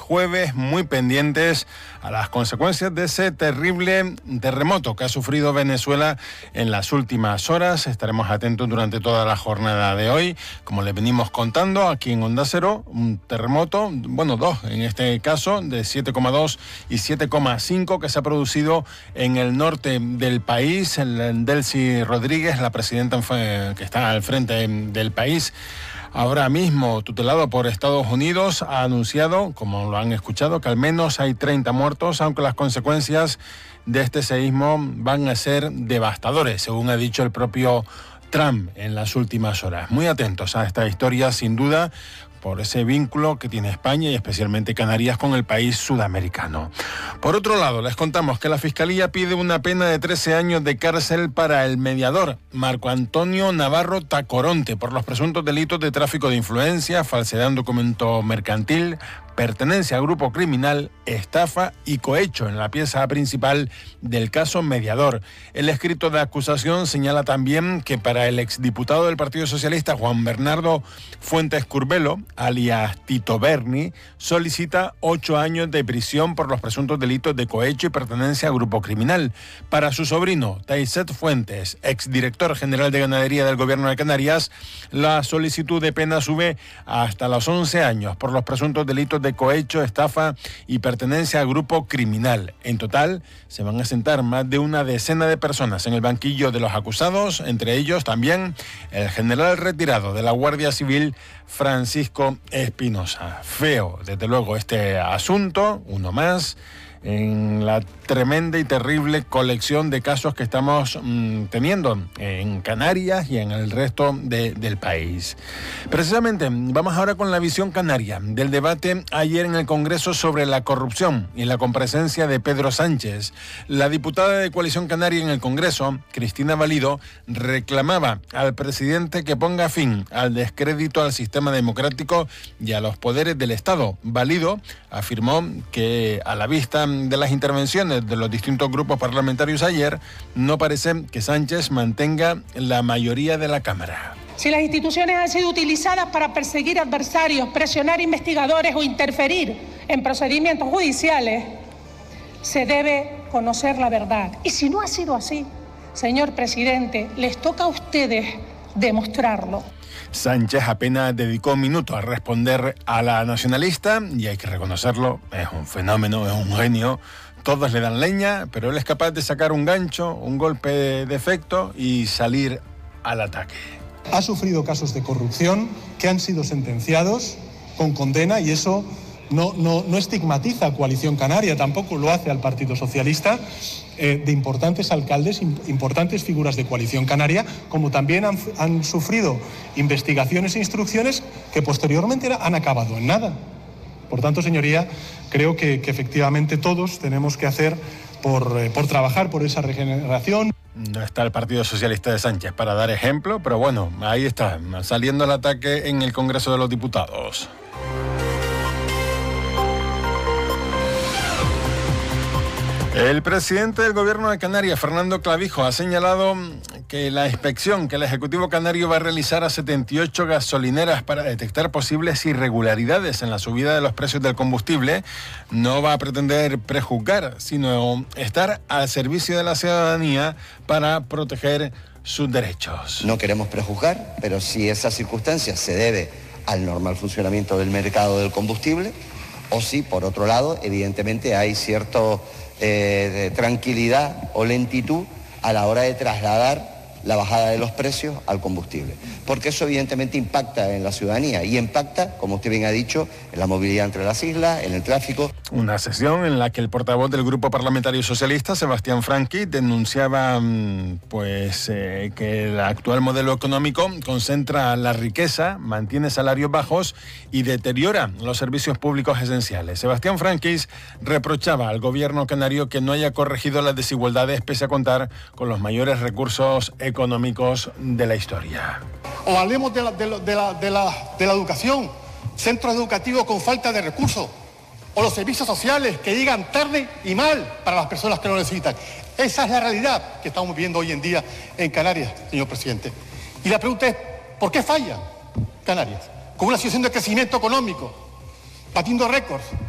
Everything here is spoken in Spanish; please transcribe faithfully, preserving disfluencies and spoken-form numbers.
jueves, muy pendientes a las consecuencias de ese terrible terremoto que ha sufrido Venezuela en las últimas horas. Estaremos atentos durante toda la jornada de hoy. Como les venimos contando aquí en Onda Cero, un terremoto, bueno, dos en este caso, de siete coma dos y siete coma cinco que se ha producido en el norte del país. El Delcy Rodríguez, la presidenta que está al frente del país, ahora mismo tutelado por Estados Unidos, ha anunciado, como lo han escuchado, que al menos hay treinta muertos, aunque las consecuencias de este seísmo van a ser devastadores, según ha dicho el propio Trump en las últimas horas. Muy atentos a esta historia, sin duda, por ese vínculo que tiene España y especialmente Canarias con el país sudamericano. Por otro lado, les contamos que la Fiscalía pide una pena de trece años de cárcel para el mediador Marco Antonio Navarro Tacoronte por los presuntos delitos de tráfico de influencia, falsedad en documento mercantil, pertenencia a grupo criminal, estafa y cohecho en la pieza principal del caso Mediador. El escrito de acusación señala también que para el exdiputado del Partido Socialista, Juan Bernardo Fuentes Curbelo, alias Tito Berni, solicita ocho años de prisión por los presuntos delitos de cohecho y pertenencia a grupo criminal. Para su sobrino, Taiset Fuentes, exdirector general de Ganadería del Gobierno de Canarias, la solicitud de pena sube hasta los once años por los presuntos delitos de de cohecho, estafa y pertenencia a grupo criminal. En total, se van a sentar más de una decena de personas en el banquillo de los acusados, entre ellos también el general retirado de la Guardia Civil, Francisco Espinosa. Feo, desde luego, este asunto, uno más, en la tremenda y terrible colección de casos que estamos mmm, teniendo en Canarias y en el resto de, del país. Precisamente, vamos ahora con la visión canaria del debate ayer en el Congreso sobre la corrupción y la comparecencia de Pedro Sánchez. La diputada de Coalición Canaria en el Congreso, Cristina Valido, reclamaba al presidente que ponga fin al descrédito al sistema democrático y a los poderes del Estado. Valido afirmó que a la vista de las intervenciones de los distintos grupos parlamentarios ayer, no parece que Sánchez mantenga la mayoría de la Cámara. Si las instituciones han sido utilizadas para perseguir adversarios, presionar investigadores o interferir en procedimientos judiciales, se debe conocer la verdad. Y si no ha sido así, señor presidente, les toca a ustedes demostrarlo. Sánchez apenas dedicó un minuto a responder a la nacionalista y hay que reconocerlo, es un fenómeno, es un genio. Todos le dan leña, pero él es capaz de sacar un gancho, un golpe de efecto y salir al ataque. Ha sufrido casos de corrupción que han sido sentenciados con condena y eso no, no, no estigmatiza a Coalición Canaria, tampoco lo hace al Partido Socialista, eh, de importantes alcaldes, importantes figuras de Coalición Canaria, como también han, han sufrido investigaciones e instrucciones que posteriormente han acabado en nada. Por tanto, señoría, creo que, que efectivamente todos tenemos que hacer por, eh, por trabajar por esa regeneración. No está el Partido Socialista de Sánchez para dar ejemplo, pero bueno, ahí está, saliendo al ataque en el Congreso de los Diputados. El presidente del Gobierno de Canarias, Fernando Clavijo, ha señalado que la inspección que el Ejecutivo Canario va a realizar a setenta y ocho gasolineras para detectar posibles irregularidades en la subida de los precios del combustible no va a pretender prejuzgar, sino estar al servicio de la ciudadanía para proteger sus derechos. No queremos prejuzgar, pero si esa circunstancia se debe al normal funcionamiento del mercado del combustible, o si, por otro lado, evidentemente hay cierto eh, tranquilidad o lentitud a la hora de trasladar la bajada de los precios al combustible, porque eso evidentemente impacta en la ciudadanía y impacta, como usted bien ha dicho, en la movilidad entre las islas, en el tráfico. Una sesión en la que el portavoz del Grupo Parlamentario Socialista, Sebastián Franqui, denunciaba pues eh, que el actual modelo económico concentra la riqueza, mantiene salarios bajos y deteriora los servicios públicos esenciales. Sebastián Franqui reprochaba al gobierno canario que no haya corregido las desigualdades pese a contar con los mayores recursos económicos de la historia. O hablemos de la, de la, de la, de la, de la educación, centros educativos con falta de recursos, o los servicios sociales que llegan tarde y mal para las personas que lo necesitan. Esa es la realidad que estamos viviendo hoy en día en Canarias, señor presidente. Y la pregunta es, ¿por qué falla Canarias? Con una situación de crecimiento económico, batiendo récords,